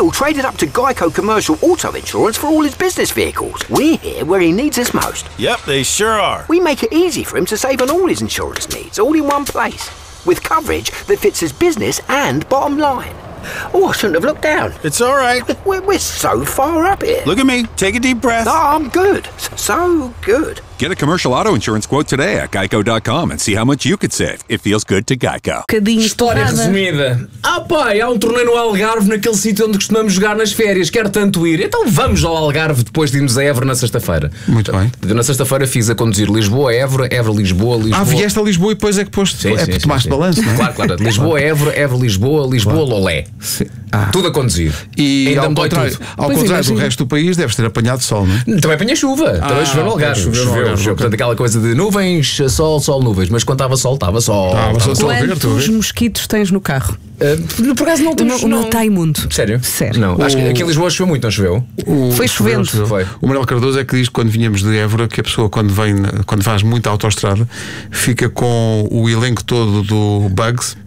Phil traded up to Geico Commercial Auto Insurance for all his business vehicles. We're here where he needs us most. Yep, they sure are. We make it easy for him to save on all his insurance needs, all in one place, with coverage that fits his business and bottom line. Oh, I shouldn't have looked down. It's all right. We're so far up here. Look at me. Take a deep breath. Oh, I'm good. So good. Get a commercial auto insurance quote today at geico.com and see how much you could save. It feels good to Geico. História resumida. Pai, há um torneio no Algarve, naquele sítio onde costumamos jogar nas férias. Quero tanto ir. Então vamos ao Algarve depois de irmos a Évora na sexta-feira. Muito bem. Na sexta-feira fiz a conduzir Lisboa, Évora, Évora, Lisboa, Lisboa. Vieste a Lisboa e depois é que posto. Tomaste balanço, não é? Claro. Lisboa, Évora, Évora, Lisboa, Lisboa, Lolé. Tudo a conduzir. E ainda ao contrário do resto do país, deves ter apanhado sol, não é? Também apanhei chuva. Também choveu no Algarve. Choveu. Portanto, aquela coisa de nuvens, sol, nuvens. Mas quando estava sol, estava sol. Quantos mosquitos tens no carro? Por acaso não temos. Não está imundo. Sério? Sério. Não. Acho que aqui em Lisboa choveu muito, não choveu? Foi chovendo. Foi. O Manuel Cardoso é que diz que quando vinhamos de Évora que a pessoa quando faz muita autoestrada fica com o elenco todo do Bugs.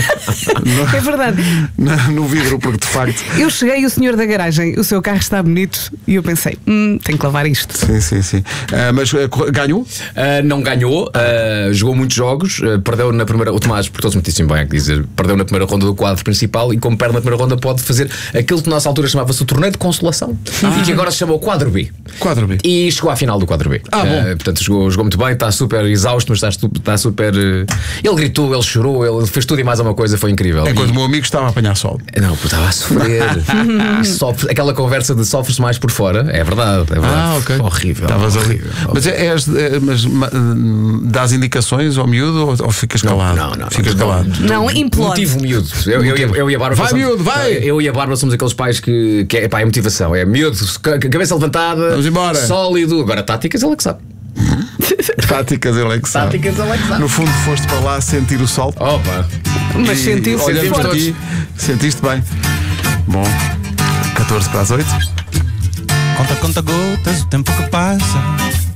É verdade. No vidro, porque de facto. Eu cheguei e o senhor da garagem, o seu carro está bonito, e eu pensei, tenho que lavar isto. Sim. Mas ganhou? Não ganhou, jogou muitos jogos, perdeu na primeira. O Tomás portou-se muitíssimo bem, é que dizer, perdeu na primeira ronda do quadro principal e, como perde na primeira ronda, pode fazer aquilo que na nossa altura chamava-se o torneio de consolação e que agora se chama o quadro B. E chegou à final do quadro B. Bom. Portanto, jogou muito bem, está super exausto, mas está super. Ele gritou, ele chorou, ele fez tudo e mais alguma coisa, foi incrível. Enquanto o meu amigo estava a apanhar sol. Não, estava a sofrer. Aquela conversa de sofre-se mais por fora, é verdade. Ok. Horrível. Estavas ali. Mas dás indicações ao miúdo ou ficas calado? Não. Ficas calado. Não, implode. Motivo miúdo. Eu e a Bárbara. Vai, miúdo, vai! Eu e a Bárbara somos aqueles pais que é motivação. É miúdo, cabeça levantada, vamos embora. Sólido. Agora, táticas, ele é que sabe. Táticas, ele é que sabe. No fundo, foste para lá sentir o sol. Opa! Mas sentiu-se forte. Sentiste bem. Bom, 14 para as 8. Conta gotas, o tempo que passa.